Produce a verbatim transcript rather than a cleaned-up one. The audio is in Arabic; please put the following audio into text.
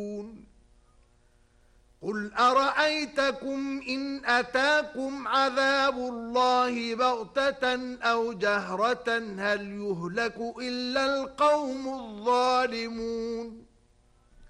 قل أرأيتكم إن أتاكم عذاب الله بغتة أو جهرة هل يهلك إلا القوم الظالمون